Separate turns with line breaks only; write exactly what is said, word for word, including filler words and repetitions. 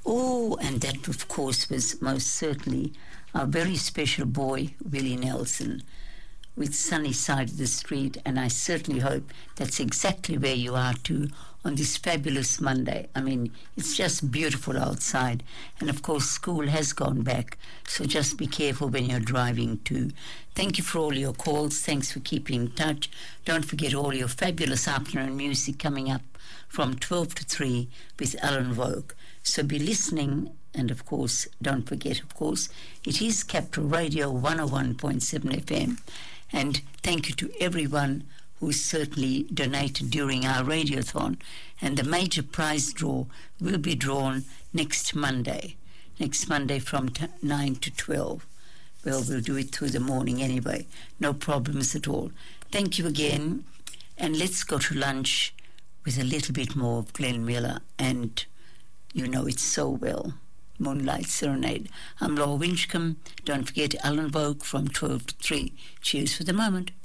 Oh, and that, of course, was most certainly our very special boy, Willie Nelson, with Sunny Side of the Street, and I certainly hope that's exactly where you are too on this fabulous Monday. I mean, it's just beautiful outside, and of course school has gone back, so just be careful when you're driving too. Thank you for all your calls. Thanks for keeping in touch. Don't forget all your fabulous afternoon music coming up from twelve to three with Alan Vogue. So be listening, and of course, don't forget, of course, it is Capital Radio one oh one point seven F M. And thank you to everyone who certainly donated during our radiothon. And the major prize draw will be drawn next Monday, next Monday from t- nine to twelve. Well, we'll do it through the morning anyway. No problems at all. Thank you again. And let's go to lunch with a little bit more of Glenn Miller. And you know it so well. Moonlight Serenade. I'm Laura Winchcombe. Don't forget Alan Vogue from twelve to three. Cheers for the moment.